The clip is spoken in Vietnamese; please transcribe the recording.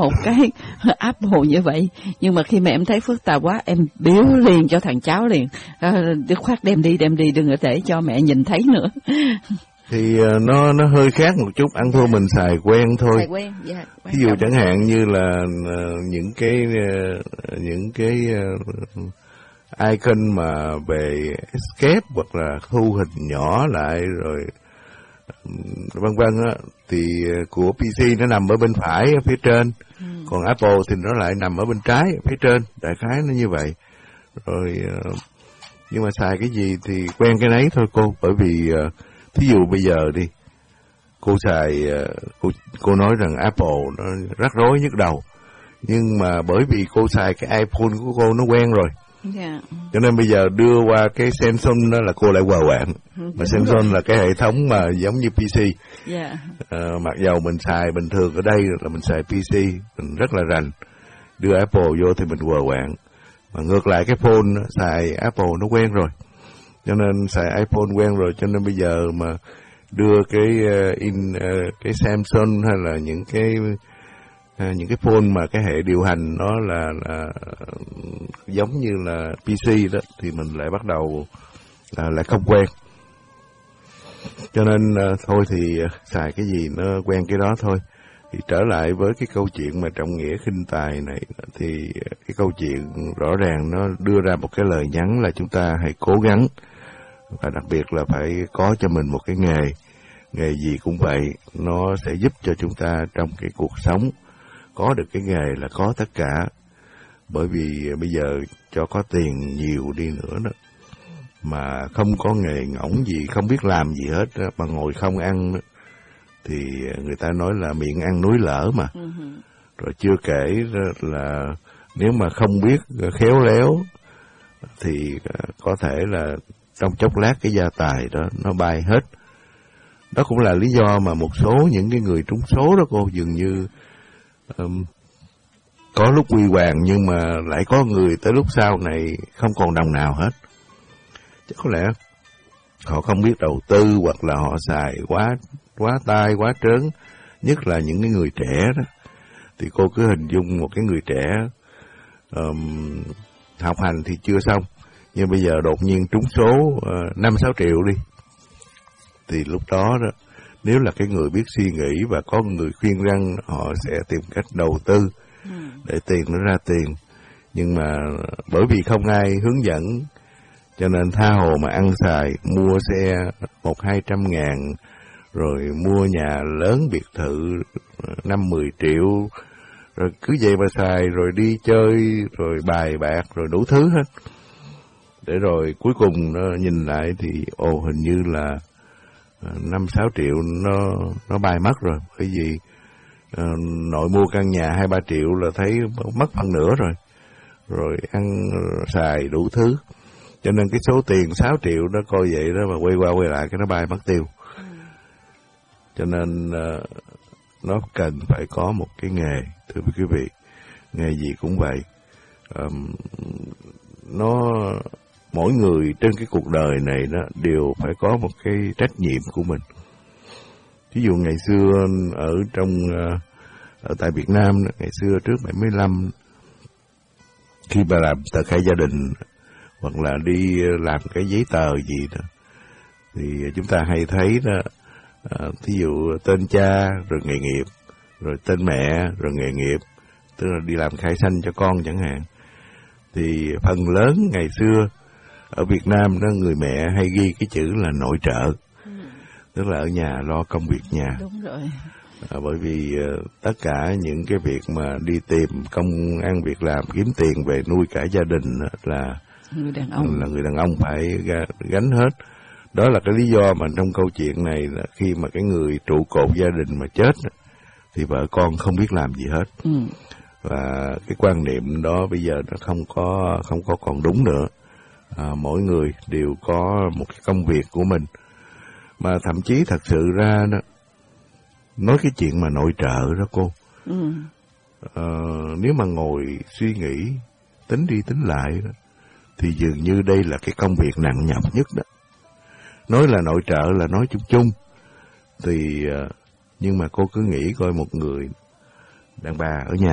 một cái Apple như vậy. Nhưng mà khi mà em thấy phức tạp quá, em biếu liền cho thằng cháu liền, dứt khoát đem đi, đừng có để cho mẹ nhìn thấy nữa. Thì nó hơi khác một chút, ăn thua mình xài quen thôi. Xài quen, dạ. Ví dụ chẳng hạn như là những cái icon mà về escape hoặc là thu hình nhỏ lại rồi vân vân á, thì của PC nó nằm ở bên phải ở phía trên, còn Apple thì nó lại nằm ở bên trái ở phía trên, đại khái nó như vậy. Rồi nhưng mà xài cái gì thì quen cái nấy thôi cô, bởi vì thí dụ bây giờ đi, cô xài, cô nói rằng Apple nó rắc rối nhức đầu, nhưng mà bởi vì cô xài cái iPhone của cô nó quen rồi, cho nên bây giờ đưa qua cái Samsung đó là cô lại quờ quạng. Mà Samsung là cái hệ thống mà giống như PC. Mặc dầu mình xài bình thường ở đây là mình xài PC, mình rất là rành, đưa Apple vô thì mình quờ quạng. Mà ngược lại cái phone xài Apple nó quen rồi, cho nên xài iPhone quen rồi, cho nên bây giờ mà đưa cái Samsung hay là những cái phone mà cái hệ điều hành nó là giống như là PC đó, thì mình lại bắt đầu lại không quen. Cho nên thôi thì xài cái gì nó quen cái đó thôi. Thì trở lại với cái câu chuyện mà trọng nghĩa khinh tài này, thì cái câu chuyện rõ ràng nó đưa ra một cái lời nhắn là chúng ta hãy cố gắng, và đặc biệt là phải có cho mình một cái nghề gì cũng vậy, nó sẽ giúp cho chúng ta trong cái cuộc sống. Có được cái nghề là có tất cả, bởi vì bây giờ cho có tiền nhiều đi nữa đó, mà không có nghề ngỗng gì, không biết làm gì hết đó, mà ngồi không ăn đó, thì người ta nói là miệng ăn núi lở mà. Rồi chưa kể là nếu mà không biết khéo léo thì có thể là trong chốc lát cái gia tài đó nó bay hết. Đó cũng là lý do mà một số những cái người trúng số đó cô, dường như có lúc huy hoàng nhưng mà lại có người tới lúc sau này không còn đồng nào hết. Chắc có lẽ họ không biết đầu tư, hoặc là họ xài quá tai, quá trớn, nhất là những cái người trẻ đó. Thì cô cứ hình dung một cái người trẻ học hành thì chưa xong, nhưng bây giờ đột nhiên trúng số 5-6 triệu đi, thì lúc đó đó, nếu là cái người biết suy nghĩ và có người khuyên răn, họ sẽ tìm cách đầu tư để tiền nó ra tiền. Nhưng mà bởi vì không ai hướng dẫn, cho nên tha hồ mà ăn xài, mua xe 100-200 ngàn, rồi mua nhà lớn biệt thự 5-10 triệu, rồi cứ vậy mà xài, rồi đi chơi, rồi bài bạc, rồi đủ thứ hết. Để rồi cuối cùng nó nhìn lại thì hình như là 5-6 triệu nó bay mất rồi, bởi vì nội mua căn nhà 2-3 triệu là thấy mất phân nửa rồi, rồi ăn xài đủ thứ. Cho nên cái số tiền 6 triệu đó coi vậy đó, mà quay qua quay lại cái nó bay mất tiêu. Cho nên nó cần phải có một cái nghề, thưa quý vị. Nghề gì cũng vậy. Mỗi người trên cái cuộc đời này đó đều phải có một cái trách nhiệm của mình. Ví dụ ngày xưa ở tại Việt Nam, ngày xưa trước 75, khi bà làm tờ khai gia đình hoặc là đi làm cái giấy tờ gì đó, thì chúng ta hay thấy đó, thí dụ tên cha rồi nghề nghiệp, rồi tên mẹ rồi nghề nghiệp, tức là đi làm khai sanh cho con chẳng hạn. Thì phần lớn ngày xưa ở Việt Nam đó, người mẹ hay ghi cái chữ là nội trợ, tức là ở nhà lo công việc nhà. Đúng rồi. Bởi vì tất cả những cái việc mà đi tìm công ăn việc làm, kiếm tiền về nuôi cả gia đình là người đàn ông phải gánh hết. Đó là cái lý do mà trong câu chuyện này là khi mà cái người trụ cột gia đình mà chết thì vợ con không biết làm gì hết. Và cái quan niệm đó bây giờ nó không có còn đúng nữa. Mỗi người đều có một cái công việc của mình. Mà thậm chí thật sự ra đó, nói cái chuyện mà nội trợ đó cô, nếu mà ngồi suy nghĩ, tính đi tính lại đó, thì dường như đây là cái công việc nặng nhọc nhất đó. Nói là nội trợ là nói chung chung, thì nhưng mà cô cứ nghĩ coi, một người đàn bà ở nhà